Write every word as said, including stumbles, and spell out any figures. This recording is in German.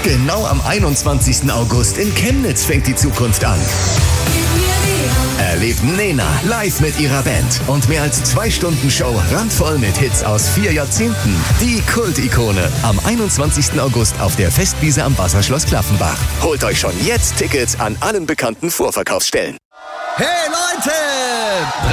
Genau am einundzwanzigsten August in Chemnitz fängt die Zukunft an. Erlebt Nena live mit ihrer Band und mehr als zwei Stunden Show randvoll mit Hits aus vier Jahrzehnten. Die Kult-Ikone am einundzwanzigsten August auf der Festwiese am Wasserschloss Klaffenbach. Holt euch schon jetzt Tickets an allen bekannten Vorverkaufsstellen. Hey Leute!